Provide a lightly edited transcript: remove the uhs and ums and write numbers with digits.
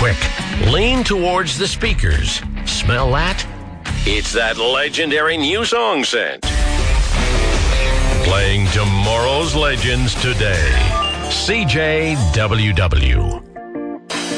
quick. Lean towards the speakers. Smell that? It's that legendary new song scent. Playing tomorrow's legends today. CJWW.